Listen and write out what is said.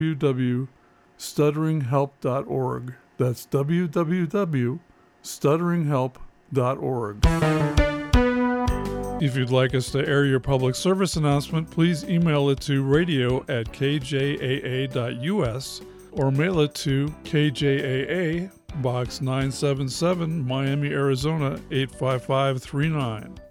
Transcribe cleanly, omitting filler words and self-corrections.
www.stutteringhelp.org. That's www.stutteringhelp.org. If you'd like us to air your public service announcement, please email it to radio@kjaa.us or mail it to KJAA, Box 977, Miami, Arizona 85539.